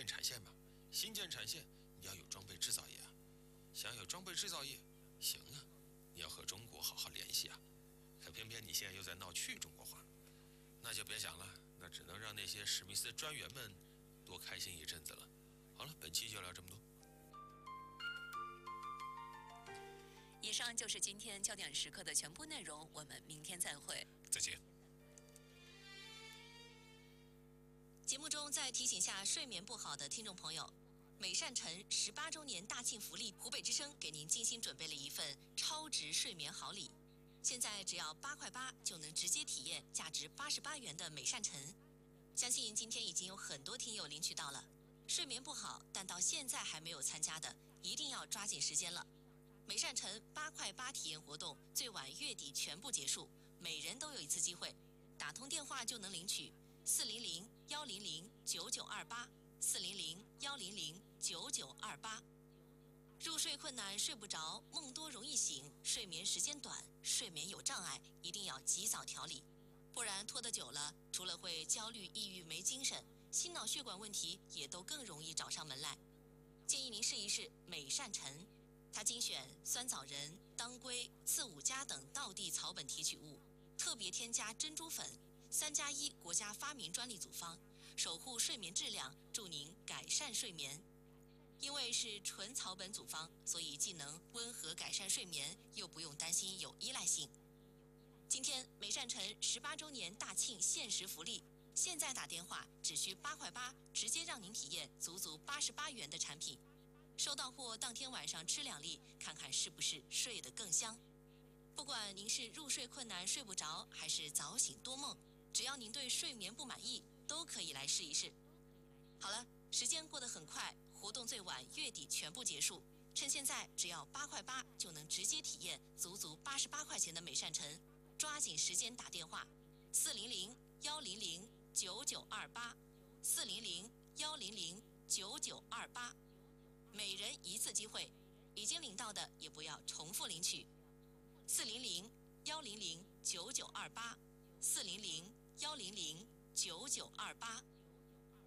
建产线嘛，新建产线你要有装备制造业啊，想有装备制造业，行啊，你要和中国好好联系啊。可偏偏你现在又在闹去中国化，那就别想了，那只能让那些史密斯专员们多开心一阵子了。好了，本期就聊这么多。 以上就是今天焦点时刻的全部内容，我们明天再会。 再见。 节目中再提醒下睡眠不好的听众朋友，美善城18周年大庆福利，湖北之声给您精心准备了一份超值睡眠好礼。现在只要8块8就能直接体验价值88元的美善城，相信今天已经有很多听友领取到了。睡眠不好但到现在还没有参加的，一定要抓紧时间了。美善城8块8体验活动最晚月底全部结束，每人都有一次机会，打通电话就能领取400-100-9928，400-100-9928。入睡困难睡不着，梦多容易醒，睡眠时间短，睡眠有障碍，一定要及早调理，不然拖得久了，除了会焦虑、抑郁、没精神，心脑血管问题也都更容易找上门来。建议您试一试美善城，它精选酸枣仁、当归、刺五加等道地草本提取物，特别添加珍珠粉，3+1国家发明专利组方，守护睡眠质量，助您改善睡眠。因为是纯草本组方，所以既能温和改善睡眠，又不用担心有依赖性。今天美善城18周年大庆限时福利，现在打电话只需8块8，直接让您体验足88元的产品。收到货当天晚上吃2粒，看看是不是睡得更香。不管您是入睡困难睡不着，还是早醒多梦，只要您对睡眠不满意，都可以来试一试。好了，时间过得很快，活动最晚月底全部结束，趁现在只要8块8就能直接体验足88块钱的美善城，抓紧时间打电话400-100-9928，400-100-9928，每人一次机会，已经领到的也不要重复领取。400-100-9928，400-100-9928。